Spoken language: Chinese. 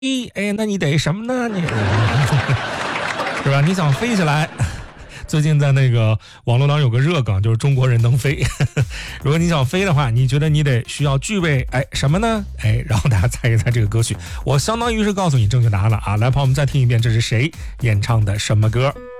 哎，那你得什么呢？你是吧？你想飞起来？最近在那个网络上有个热梗，就是中国人能飞。如果你想飞的话，你觉得你得需要具备什么呢？然后大家猜一猜这个歌曲，我相当于是告诉你正确答案了啊！来，朋友们再听一遍，这是谁演唱的什么歌？